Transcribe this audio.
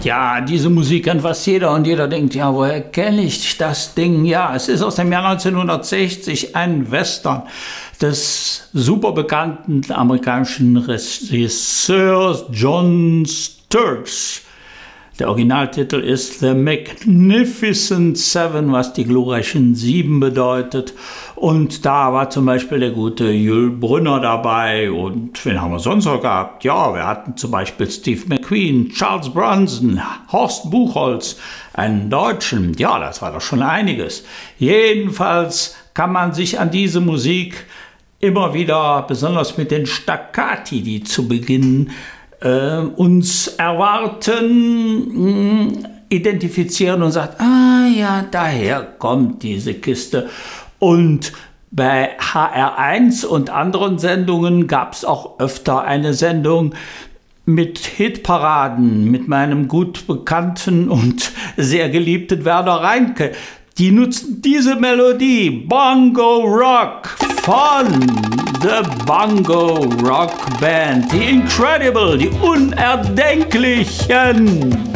Ja, diese Musik kennt fast jeder und jeder denkt, ja, woher kenne ich das Ding? Ja, es ist aus dem Jahr 1960 ein Western des super bekannten amerikanischen Regisseurs John Sturges. Der Originaltitel ist The Magnificent Seven, was die glorreichen Sieben bedeutet. Und da war zum Beispiel der gute Yul Brynner dabei. Und wen haben wir sonst noch gehabt? Ja, wir hatten zum Beispiel Steve McQueen, Charles Bronson, Horst Buchholz, einen Deutschen. Ja, das war doch schon einiges. Jedenfalls kann man sich an diese Musik immer wieder, besonders mit den Staccati, die zu Beginn uns erwarten, identifizieren und sagt, ah ja, daher kommt diese Kiste. Und bei HR1 und anderen Sendungen gab es auch öfter eine Sendung mit Hitparaden, mit meinem gut bekannten und sehr geliebten Werner Reinke. Die nutzen diese Melodie, Bongo Rock, von The Bongo Rock Band, die Incredible, die Unerdenklichen.